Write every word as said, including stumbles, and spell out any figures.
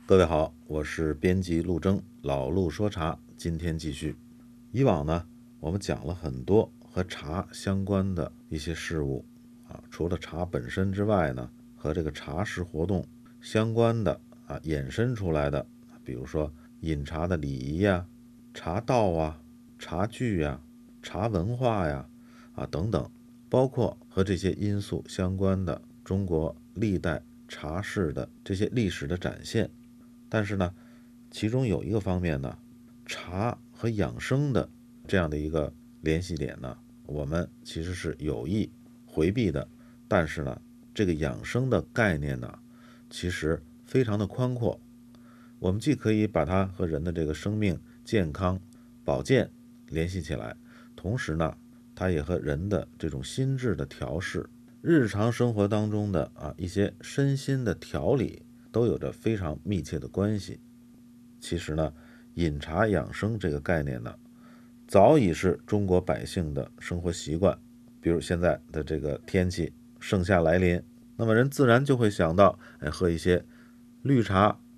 各位好，我是编辑陆征，老陆说茶，今天继续。以往呢，我们讲了很多和茶相关的一些事物啊，除了茶本身之外呢，和这个茶事活动相关的啊，衍生出来的，比如说饮茶的礼仪呀、茶道啊、茶具呀、茶文化呀啊等等，包括和这些因素相关的中国历代茶事的这些历史的展现。但是呢，其中有一个方面呢，茶和养生的这样的一个联系点呢，我们其实是有意回避的。但是呢，这个养生的概念呢，其实非常的宽阔。我们既可以把它和人的这个生命、健康、保健联系起来，同时呢，它也和人的这种心智的调试、日常生活当中的啊一些身心的调理都有着非常密切的关系。其实呢，饮茶养生这个概念呢，早已是中国百姓的生活习惯。比如现在的这个天气，盛夏来临，那么人自然就会想到，哎，喝一些绿茶